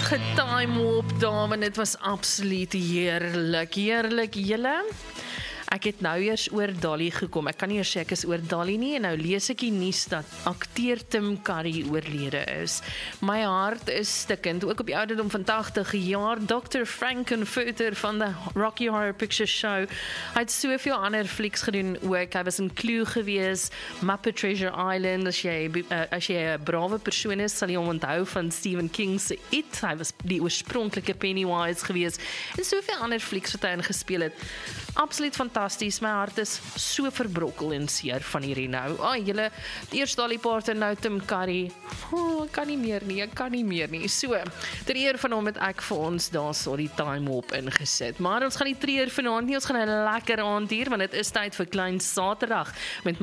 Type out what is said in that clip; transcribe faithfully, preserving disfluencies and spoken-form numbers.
getime op daar, want dit was absoluut heerlik, heerlik, julle. Ek het nou eers oor Dolly gekom. Ek kan nie eers sê ek is oor Dolly nie, en nou lees ek die nuus dat akteur Tim Curry oorlede is. My hart is stikkend, ook op die ouderdom van tagtig jaar. dokter Frankenfurter van the Rocky Horror Picture Show. Hy het soveel ander flieks gedoen ook. Hy was in Clue gewees, Muppet Treasure Island. As jy, uh, as jy 'n brawe persoon is, sal jy hom onthou van Stephen King se It. Hy was die oorspronklike Pennywise gewees. En soveel ander flieks wat hy in gespeel het. Absoluut fantasties, my hart is so verbrokkel en seer van hierdie nou. Ai, julle, eers Dolly Parton, nou Tim Curry. Oh, ek kan nie meer nie, ek kan nie meer nie. So, ter eer van hom het ek vir ons daar so die time op ingesit. Maar ons gaan nie treur vanaand nie, ons gaan 'n lekker aand hier, want dit is tyd vir Klein Saterdag met